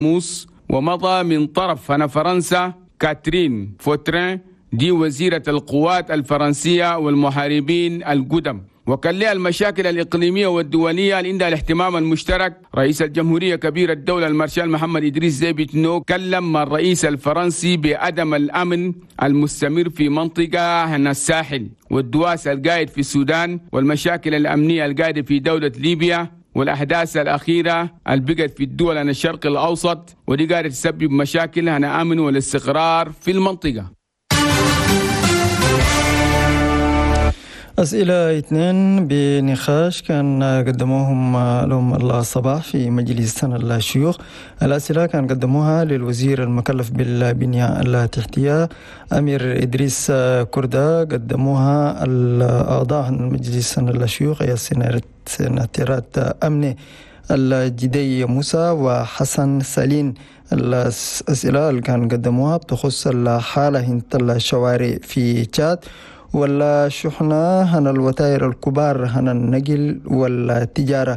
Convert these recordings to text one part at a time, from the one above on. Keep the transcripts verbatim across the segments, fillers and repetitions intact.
موس، ومضى من طرف هنا فرنسا كاترين فوترين دي وزيرة القوات الفرنسية والمحاربين القدم. وكان لها المشاكل الإقليمية والدولية اللي عندها الاهتمام المشترك. رئيس الجمهورية كبير الدولة المارشال محمد إدريس ديبي إتنو كلم مع الرئيس الفرنسي بعدم الأمن المستمر في منطقة هنا الساحل، والدواس القائد في السودان، والمشاكل الأمنية القائدة في دولة ليبيا، والأحداث الأخيرة البقت في الدول عن الشرق الأوسط، ودي قاعدة تسبب مشاكل هنا أمن والاستقرار في المنطقة. أسئلة اثنين بنقاش كان قدموهم لهم الله صباح في مجلس سنة الشيوخ. الأسئلة كان قدموها للوزير المكلف بالبنية التحتية أمير إدريس كردة، قدموها الأعضاء من مجلس سنة الشيوخ أي سناترات أمني الجدي موسى وحسن سالين. الأسئلة اللي كان قدموها بتخص الحالة هنت الشوارع في تشاد، ولا شحنة هنا الوتائر الكبار هنا النقل والتجارة.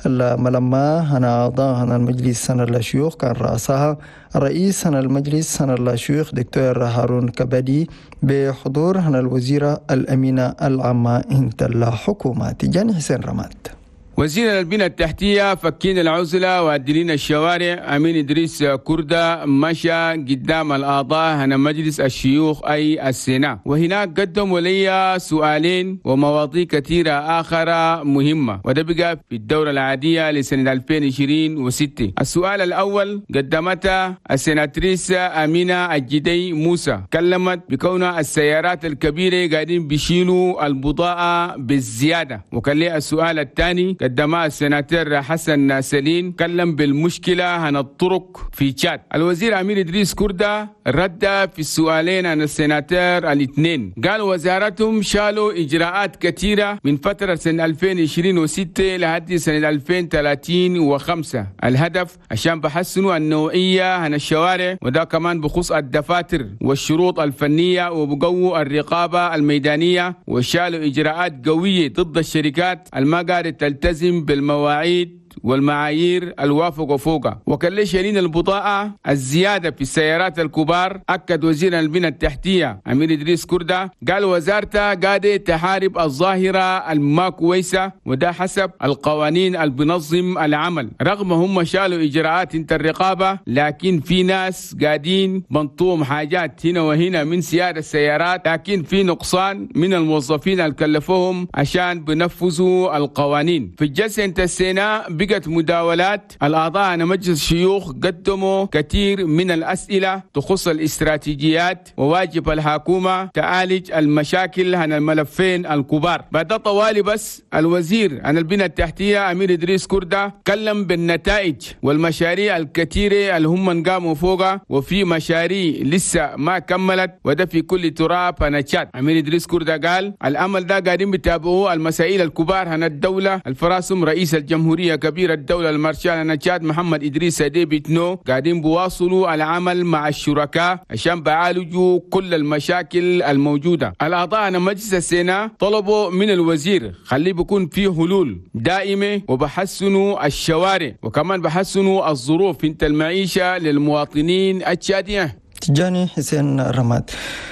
الملما هنا أعضاء هنا المجلس هنا الشيوخ كان رأسها رئيس هنا المجلس هنا الشيوخ دكتور هارون كبدي بحضور هنا الوزيرة الأمينة العامة هنت الحكومة تجاني حسين رماد. وزير البنية التحتية فكين العزلة وعدلين الشوارع أمين إدريس كردة مشى قدام الأعضاء هنا مجلس الشيوخ أي السيناء، وهناك قدموا لي سؤالين ومواضيع كثيرة آخر مهمة، وده بقى في الدورة العادية لسنة ألفين وعشرين وستة. السؤال الأول قدمتها السيناتريس أمينة الجدي موسى، كلمت بكون السيارات الكبيرة قاعدين بيشيلوا البضاعة بالزيادة. وكان لي السؤال الثاني قدمها السناتر حسن سالين، كلم بالمشكلة عن الطرق في تشاد. الوزير أمير إدريس كردة رد في السؤالين عن السناتر الاثنين، قال وزارتهم شالوا إجراءات كثيرة من فترة سنة ألفين وعشرين وستة لحد سنة ألفين وثلاثين وخمسة، الهدف عشان بحسنوا النوعية عن الشوارع، وده كمان بخصوص الدفاتر والشروط الفنية، وبقووا الرقابة الميدانية، وشالوا إجراءات قوية ضد الشركات الما قاعدة تلتزم بالمواعيد والمعايير الوافقة فوقها. وكان شايلين البضاعة الزيادة في السيارات الكبار. أكد وزير البنية التحتية أمير إدريس كردة قال وزارته قاعدة تحارب الظاهرة الما كويسة، وده حسب القوانين اللي بنظم العمل. رغم هم شالوا إجراءات انت الرقابة، لكن في ناس قاعدين بنطوم حاجات هنا وهنا من سيادة السيارات، لكن في نقصان من الموظفين اللي كلفوهم عشان بنفذوا القوانين. في الجلسة انت السيناء بقت مداولات. الأعضاء عن مجلس الشيوخ قدموا كثير من الأسئلة تخص الاستراتيجيات، وواجب الحكومة تعالج المشاكل عن الملفين الكبار. بعد طوالي بس الوزير عن البنية التحتية أمير إدريس كردة كلم بالنتائج والمشاريع الكثيرة اللي هم قاموا فوقها، وفي مشاريع لسه ما كملت، وده في كل تراب هنشات. أمير إدريس كردة قال الأمل ده قاعدين بيتابعوه المسائل الكبار عن الدولة الفراسم رئيس الجمهورية كبير الدولة المارشال نجاد محمد إدريس ديبي إتنو قاعدين بواصلوا العمل مع الشركاء عشان بيعالجوا كل المشاكل الموجودة. الأعضاء عن مجلس السيناء طلبوا من الوزير خليه بيكون فيه حلول دائمة، وبحسنوا الشوارع، وكمان بحسنوا الظروف انت المعيشة للمواطنين التشاديين. تجاني حسين رماد.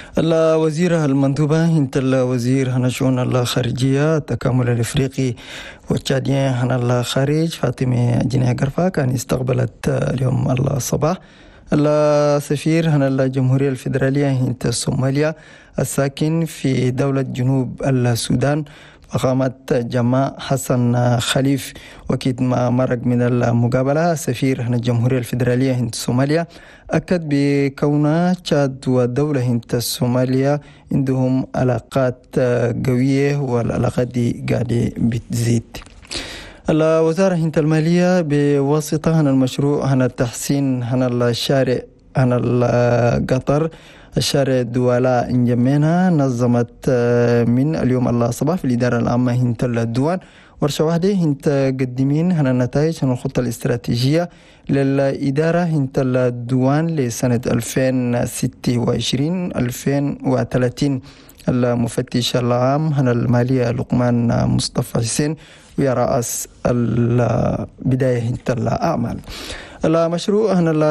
الوزيرة المندوبة انت الوزير هنا شؤون الخارجية التكامل الافريقي والتشاديين هنا الخارج فاطمة جنيه قرفة كان استقبلت اليوم الصباح السفير هنا الجمهورية الفيدرالية انت الصومالية الساكن في دولة جنوب السودان فقامت جماعة حسن خليف. وكيد ما مرق من المقابلة السفير هنا الجمهورية الفيدرالية هند الصومالية أكد بكون تشاد ودولة هند الصومالية عندهم علاقات قوية، والعلاقات دي قاعدة بتزيد. الوزارة هند المالية بواسطة هنا المشروع هنا التحسين هنا الشارع هنا القطر الشارع الدولاء انجمينها نظمت من اليوم الله صباح في الإدارة العامة هنت الدوان ورشة واحدة هنت قدمين هنا النتائج هنا الخطة الاستراتيجية للإدارة هنت الدوان لسنة ألفين وستة وعشرين ألفين وثلاثين. المفتش العام هنا المالية لقمان مصطفى حسين ويرأس البداية هنت الأعمال. المشروع هنا